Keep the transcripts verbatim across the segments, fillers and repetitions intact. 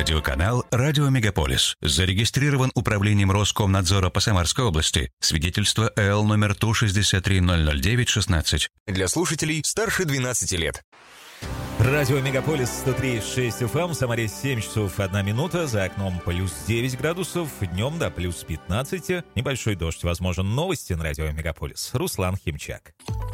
Радиоканал «Радио Мегаполис». Зарегистрирован управлением Роскомнадзора по Самарской области. Свидетельство эл номер Ту шестьдесят три ноль ноль девять шестнадцать. Для слушателей старше двенадцати лет. Радио Мегаполис сто три и шесть эф эм, в Самаре семь часов одна минута, за окном плюс девять градусов, днем до плюс пятнадцать, небольшой дождь возможен. Новости на Радио Мегаполис. Руслан Химчак.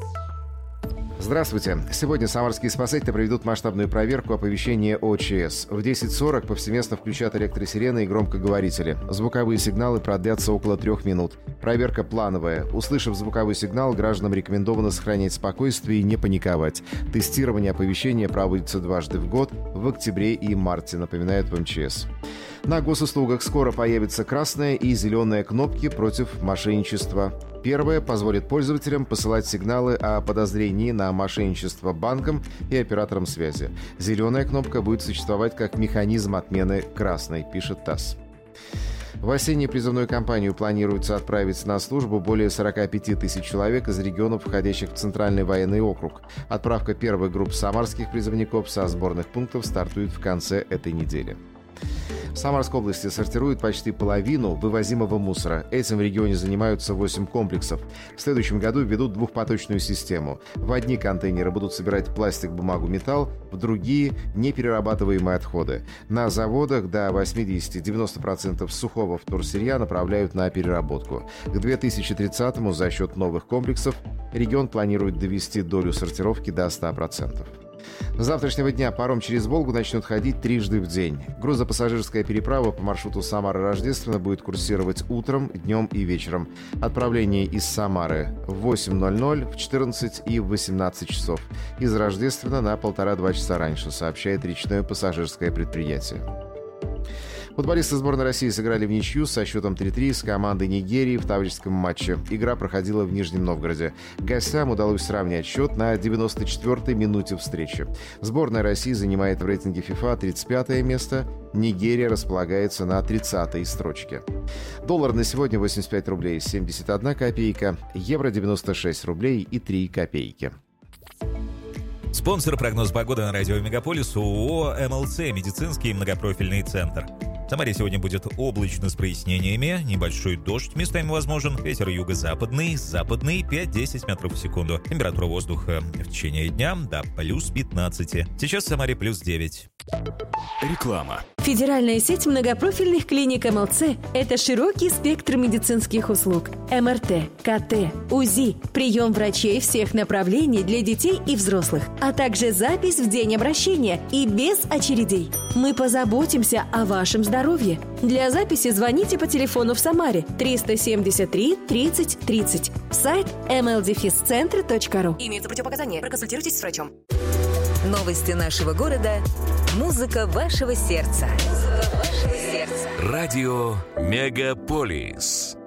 Здравствуйте. Сегодня самарские спасатели проведут масштабную проверку оповещения О Ч С. В десять сорок повсеместно включат электросирены и громкоговорители. Звуковые сигналы продлятся около трех минут. Проверка плановая. Услышав звуковой сигнал, гражданам рекомендовано сохранять спокойствие и не паниковать. Тестирование оповещения проводится дважды в год, в октябре и марте, напоминает в эм че эс. На госуслугах скоро появятся красная и зеленая кнопки против мошенничества. Первая позволит пользователям посылать сигналы о подозрении на мошенничество банкам и операторам связи. Зеленая кнопка будет существовать как механизм отмены красной, пишет ТАСС. В осеннюю призывную кампанию планируется отправить на службу более сорок пять тысяч человек из регионов, входящих в Центральный военный округ. Отправка первой группы самарских призывников со сборных пунктов стартует в конце этой недели. В Самарской области сортируют почти половину вывозимого мусора. Этим в регионе занимаются восемь комплексов. В следующем году введут двухпоточную систему. В одни контейнеры будут собирать пластик, бумагу, металл, в другие – неперерабатываемые отходы. На заводах до восемьдесят-девяносто процентов сухого вторсырья направляют на переработку. К две тысячи тридцатому за счет новых комплексов регион планирует довести долю сортировки до ста процентов. С завтрашнего дня паром через Волгу начнет ходить трижды в день. Грузопассажирская переправа по маршруту Самара-Рождественно будет курсировать утром, днем и вечером. Отправление из Самары в восемь ноль ноль, в четырнадцать и в восемнадцать часов. Из Рождественно на полтора-два часа раньше, сообщает речное пассажирское предприятие. Футболисты сборной России сыграли в ничью со счетом три-три с командой Нигерии в товарищеском матче. Игра проходила в Нижнем Новгороде. Гостям удалось сравнять счет на девяносто четвёртой минуте встречи. Сборная России занимает в рейтинге ФИФА тридцать пятое место. Нигерия располагается на тридцатой строчке. Доллар на сегодня восемьдесят пять рублей семьдесят одна копейка, евро девяносто шесть рублей и три копейки. Спонсор прогноз погоды на Радио Мегаполис ООО эм эл цэ «Медицинский многопрофильный центр». В Самаре сегодня будет облачно с прояснениями, небольшой дождь местами возможен, ветер юго-западный, западный пять-десять метров в секунду. Температура воздуха в течение дня до плюс пятнадцать. Сейчас в Самаре плюс девять. Реклама. Федеральная сеть многопрофильных клиник эм эл цэ – это широкий спектр медицинских услуг. эм эр тэ, ка тэ, у зэ и, прием врачей всех направлений для детей и взрослых, а также запись в день обращения и без очередей. Мы позаботимся о вашем здоровье. Для записи звоните по телефону в Самаре триста семьдесят три тридцать тридцать. Сайт эм эл дефис центр точка ру. Имеются противопоказания. Проконсультируйтесь с врачом. Новости нашего города. Музыка вашего сердца. Музыка вашего сердца. Радио Мегаполис.